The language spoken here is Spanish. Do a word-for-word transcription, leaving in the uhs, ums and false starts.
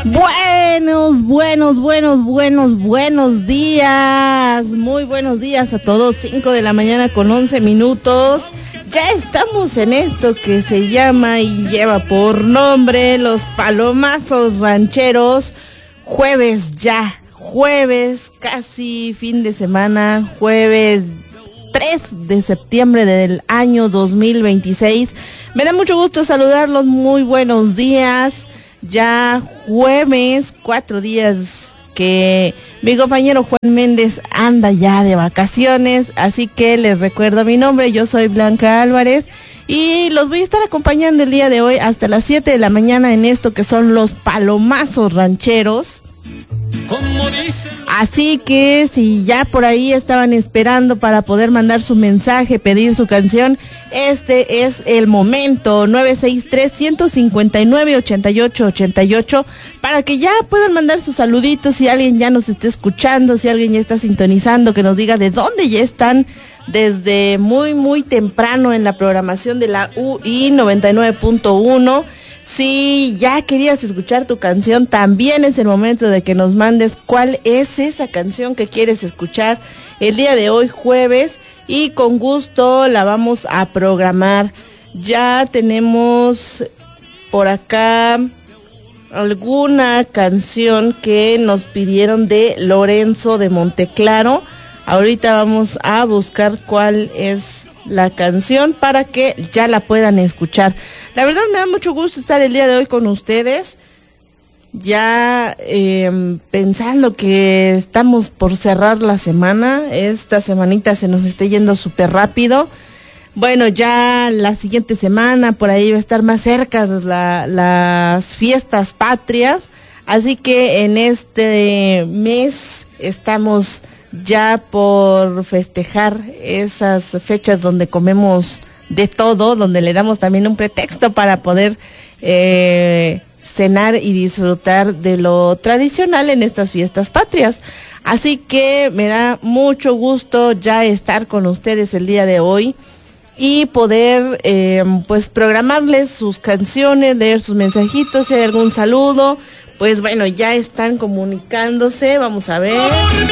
Buenos, buenos, buenos, buenos, buenos días. Muy buenos días a todos. Cinco de la mañana con once minutos. Ya estamos en esto que se llama y lleva por nombre Los Palomazos Rancheros. Jueves ya, jueves, casi fin de semana, jueves tres de septiembre del año dos mil veintiséis. Me da mucho gusto saludarlos, muy buenos días. Ya jueves, cuatro días que mi compañero Juan Méndez anda ya de vacaciones, así que les recuerdo mi nombre, yo soy Blanca Álvarez y los voy a estar acompañando el día de hoy hasta las siete de la mañana en esto que son Los Palomazos Rancheros. Así que si ya por ahí estaban esperando para poder mandar su mensaje, pedir su canción, este es el momento. Nueve seis tres, uno cinco nueve, ocho ocho ocho ocho para que ya puedan mandar sus saluditos. Si alguien ya nos está escuchando, si alguien ya está sintonizando, que nos diga de dónde ya están desde muy muy temprano en la programación de la U I noventa y nueve punto uno. Si ya querías escuchar tu canción, también es el momento de que nos mandes cuál es esa canción que quieres escuchar el día de hoy jueves y con gusto la vamos a programar. Ya tenemos por acá alguna canción que nos pidieron de Lorenzo de Monteclaro. Ahorita vamos a buscar cuál es la canción para que ya la puedan escuchar. La verdad me da mucho gusto estar el día de hoy con ustedes, ya eh, pensando que estamos por cerrar la semana. Esta semanita se nos está yendo súper rápido. Bueno, ya la siguiente semana por ahí va a estar más cerca la, las fiestas patrias, así que en este mes estamos ya por festejar esas fechas donde comemos de todo, donde le damos también un pretexto para poder eh, cenar y disfrutar de lo tradicional en estas fiestas patrias. Así que me da mucho gusto ya estar con ustedes el día de hoy y poder eh, pues programarles sus canciones, leer sus mensajitos, si hay algún saludo, pues bueno, ya están comunicándose. Vamos a ver.